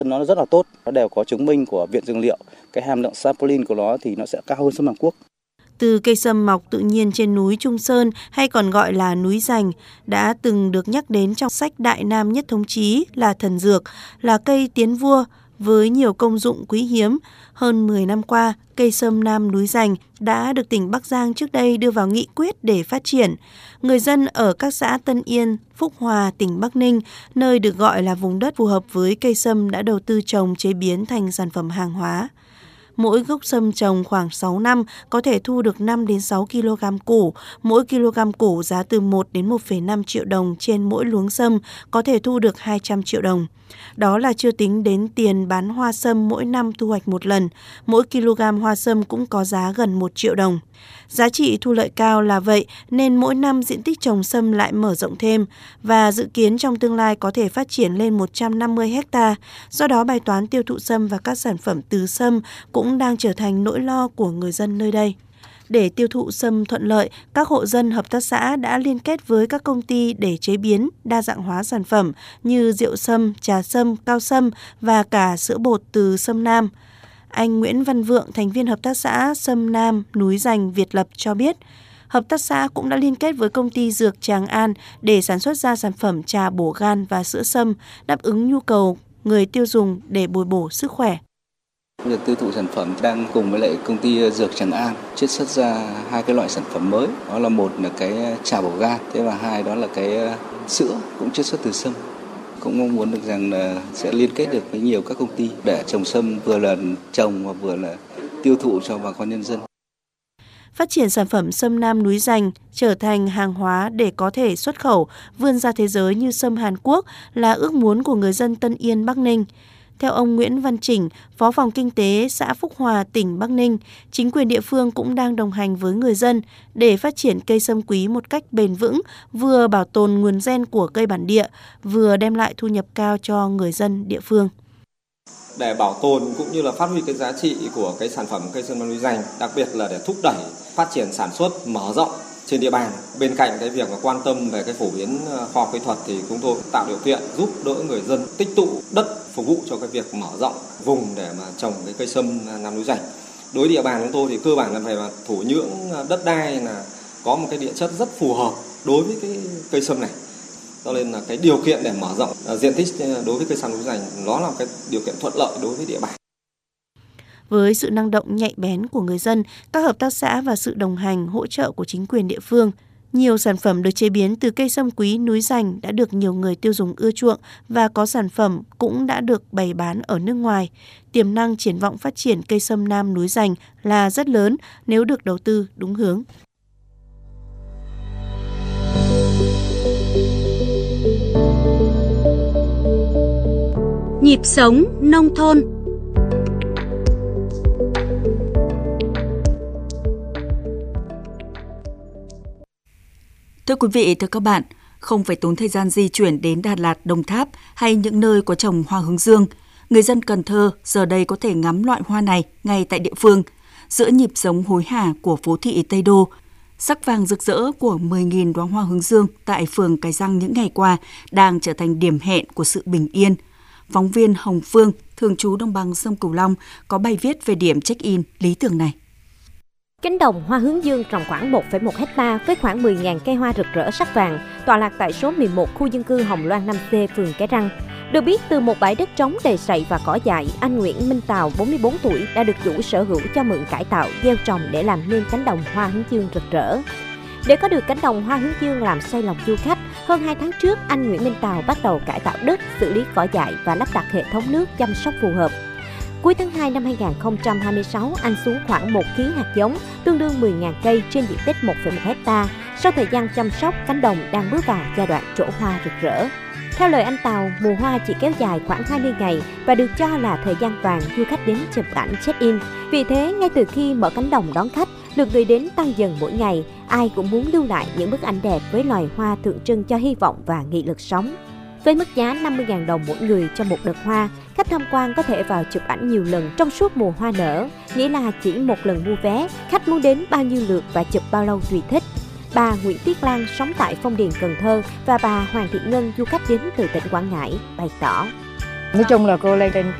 Nó rất là tốt, nó đều có chứng minh của Viện Dược liệu. Cái hàm lượng saponin của nó thì nó sẽ cao hơn sâm Hàn Quốc. Từ cây sâm mọc tự nhiên trên núi Trung Sơn hay còn gọi là núi Giành đã từng được nhắc đến trong sách Đại Nam Nhất Thống Chí là thần dược, là cây tiến vua với nhiều công dụng quý hiếm. Hơn 10 năm qua, cây sâm Nam núi Giành đã được tỉnh Bắc Giang trước đây đưa vào nghị quyết để phát triển. Người dân ở các xã Tân Yên, Phúc Hòa, tỉnh Bắc Ninh, nơi được gọi là vùng đất phù hợp với cây sâm đã đầu tư trồng chế biến thành sản phẩm hàng hóa. Mỗi gốc sâm trồng khoảng 6 năm có thể thu được 5 đến 6 kg củ, mỗi kg củ giá từ 1 đến 1,5 triệu đồng trên mỗi luống sâm, có thể thu được 200 triệu đồng. Đó là chưa tính đến tiền bán hoa sâm mỗi năm thu hoạch một lần, mỗi kg hoa sâm cũng có giá gần 1 triệu đồng. Giá trị thu lợi cao là vậy nên mỗi năm diện tích trồng sâm lại mở rộng thêm và dự kiến trong tương lai có thể phát triển lên 150 ha. Do đó bài toán tiêu thụ sâm và các sản phẩm từ sâm cũng đang trở thành nỗi lo của người dân nơi đây. Để tiêu thụ sâm thuận lợi, các hộ dân hợp tác xã đã liên kết với các công ty để chế biến, đa dạng hóa sản phẩm như rượu sâm, trà sâm, cao sâm và cả sữa bột từ sâm Nam. Anh Nguyễn Văn Vượng, thành viên hợp tác xã Sâm Nam núi Giành Việt Lập cho biết, hợp tác xã cũng đã liên kết với công ty dược Tràng An để sản xuất ra sản phẩm trà bổ gan và sữa sâm, đáp ứng nhu cầu người tiêu dùng để bồi bổ sức khỏe. Việc tiêu thụ sản phẩm đang cùng với lại công ty dược Tràng An chiết xuất ra hai cái loại sản phẩm mới, đó là một là cái trà bổ gan, thế và hai đó là cái sữa cũng chiết xuất từ sâm. Cũng mong muốn được rằng là sẽ liên kết được với nhiều các công ty để trồng sâm, vừa là trồng và vừa là tiêu thụ cho bà con nhân dân. Phát triển sản phẩm sâm Nam núi Giành trở thành hàng hóa để có thể xuất khẩu, vươn ra thế giới như sâm Hàn Quốc là ước muốn của người dân Tân Yên, Bắc Ninh. Theo ông Nguyễn Văn Chỉnh, Phó phòng Kinh tế xã Phúc Hòa, tỉnh Bắc Ninh, chính quyền địa phương cũng đang đồng hành với người dân để phát triển cây sâm quý một cách bền vững, vừa bảo tồn nguồn gen của cây bản địa, vừa đem lại thu nhập cao cho người dân địa phương. Để bảo tồn cũng như là phát huy cái giá trị của cái sản phẩm cây sâm Nam núi Giành, đặc biệt là để thúc đẩy phát triển sản xuất mở rộng trên địa bàn. Bên cạnh cái việc mà quan tâm về cái phổ biến khoa học kỹ thuật thì chúng tôi tạo điều kiện giúp đỡ người dân tích tụ đất phục vụ cho cái việc mở rộng vùng để mà trồng cái cây sâm Nam núi Giành. Đối với địa bàn chúng tôi thì cơ bản là phải thổ nhưỡng đất đai là có một cái địa chất rất phù hợp đối với cái cây sâm này. Cho nên là cái điều kiện để mở rộng diện tích đối với cây sâm núi Giành nó là cái điều kiện thuận lợi đối với địa bàn. Với sự năng động nhạy bén của người dân, các hợp tác xã và sự đồng hành, hỗ trợ của chính quyền địa phương, nhiều sản phẩm được chế biến từ cây sâm quý núi Giành đã được nhiều người tiêu dùng ưa chuộng và có sản phẩm cũng đã được bày bán ở nước ngoài. Tiềm năng triển vọng phát triển cây sâm Nam núi Giành là rất lớn nếu được đầu tư đúng hướng. Nhịp sống nông thôn. Thưa quý vị, thưa các bạn, không phải tốn thời gian di chuyển đến Đà Lạt, Đồng Tháp hay những nơi có trồng hoa hướng dương. Người dân Cần Thơ giờ đây có thể ngắm loại hoa này ngay tại địa phương. Giữa nhịp sống hối hả của phố thị Tây Đô, sắc vàng rực rỡ của 10.000 đóa hoa hướng dương tại phường Cái Răng những ngày qua đang trở thành điểm hẹn của sự bình yên. Phóng viên Hồng Phương, thường trú đồng bằng sông Cửu Long, có bài viết về điểm check-in lý tưởng này. Cánh đồng hoa hướng dương trồng khoảng 1,1 ha với khoảng 10.000 cây hoa rực rỡ sắc vàng, tọa lạc tại số 11 khu dân cư Hồng Loan 5C, phường Cái Răng. Được biết, từ một bãi đất trống đầy sậy và cỏ dại, anh Nguyễn Minh Tào, 44 tuổi, đã được chủ sở hữu cho mượn cải tạo, gieo trồng để làm nên cánh đồng hoa hướng dương rực rỡ. Để có được cánh đồng hoa hướng dương làm say lòng du khách, hơn 2 tháng trước, anh Nguyễn Minh Tào bắt đầu cải tạo đất, xử lý cỏ dại và lắp đặt hệ thống nước chăm sóc phù hợp. Cuối tháng 2 năm 2026, anh xuống khoảng 1 kg hạt giống, tương đương 10.000 cây trên diện tích 1,1 ha. Sau thời gian chăm sóc, cánh đồng đang bước vào giai đoạn trổ hoa rực rỡ. Theo lời anh Tào, mùa hoa chỉ kéo dài khoảng 20 ngày và được cho là thời gian vàng du khách đến chụp ảnh check-in. Vì thế, ngay từ khi mở cánh đồng đón khách, lượt người đến tăng dần mỗi ngày, ai cũng muốn lưu lại những bức ảnh đẹp với loài hoa tượng trưng cho hy vọng và nghị lực sống. Với mức giá 50.000 đồng mỗi người cho một đợt hoa, khách tham quan có thể vào chụp ảnh nhiều lần trong suốt mùa hoa nở, nghĩa là chỉ một lần mua vé, khách muốn đến bao nhiêu lượt và chụp bao lâu tùy thích. Bà Nguyễn Tuyết Lan sống tại Phong Điền, Cần Thơ và bà Hoàng Thị Ngân, du khách đến từ tỉnh Quảng Ngãi, bày tỏ. Nói chung là cô lên trên